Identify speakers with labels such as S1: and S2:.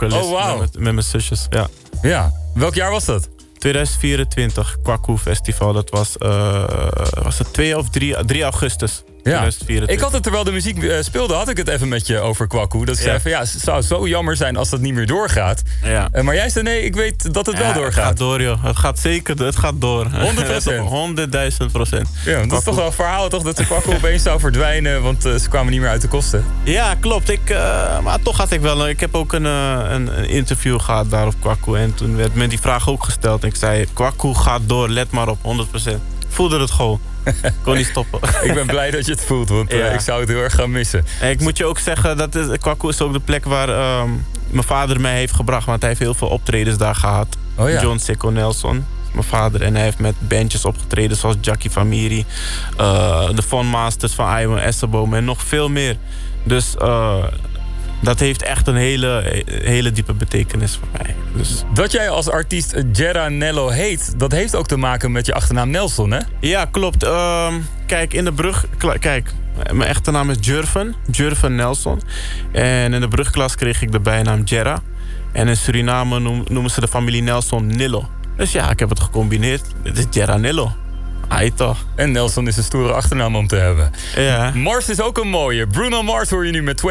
S1: vocalist.
S2: Oh, wow.
S1: Met mijn zusjes, ja.
S2: Ja, welk jaar was dat?
S1: 2024, Kwaku Festival. Dat was het 3 augustus.
S2: Ja.
S1: 2024.
S2: Ik had het, terwijl de muziek speelde, had ik het even met je over Kwaku. Dat ik zei van ja, het zou zo jammer zijn als dat niet meer doorgaat.
S1: Ja.
S2: Maar jij zei nee, ik weet dat het wel doorgaat.
S1: Het gaat door, joh. Het gaat zeker, het gaat door.
S2: 100%.
S1: 100.000%.
S2: Ja, dat is toch wel een verhaal toch, dat de Kwaku opeens zou verdwijnen, want ze kwamen niet meer uit de kosten.
S1: Ja, klopt. Maar toch had ik wel... Ik heb ook een interview gehad daar op Kwaku. En toen werd me die vraag ook gesteld. En ik zei, Kwaku gaat door, let maar op, 100%. Ik voelde het gewoon. Ik kon niet stoppen.
S2: Ik ben blij dat je het voelt, want ik zou het heel erg gaan missen.
S1: En ik moet je ook zeggen, Kwaku is ook de plek waar mijn vader mij heeft gebracht. Want hij heeft heel veel optredens daar gehad.
S2: Oh ja.
S1: John Sicko Nelson, mijn vader. En hij heeft met bandjes opgetreden zoals Jackie Famiri. De Von Masters van Iwan Esselboom en nog veel meer. Dus dat heeft echt een hele diepe betekenis voor mij. Dus.
S2: Dat jij als artiest Jerra Nello heet, dat heeft ook te maken met je achternaam Nelson, hè?
S1: Ja, klopt. Kijk, in de brug... Kijk, mijn echte naam is Jurven Nelson. En in de brugklas kreeg ik de bijnaam Jerra. En in Suriname noemen ze de familie Nelson Nillo. Dus ja, ik heb het gecombineerd. Het is Jerra Nillo. Ai toch.
S2: En Nelson is een stoere achternaam om te hebben.
S1: Ja.
S2: Mars is ook een mooie. Bruno Mars hoor je nu met